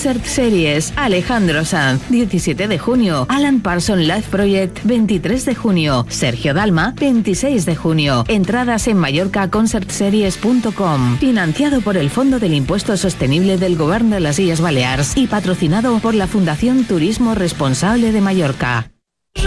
Concert Series, Alejandro Sanz, 17 de junio, Alan Parsons Live Project, 23 de junio, Sergio Dalma, 26 de junio. Entradas en mallorcaconcertseries.com. Financiado por el Fondo del Impuesto Sostenible del Govern de las Illes Balears y patrocinado por la Fundación Turismo Responsable de Mallorca.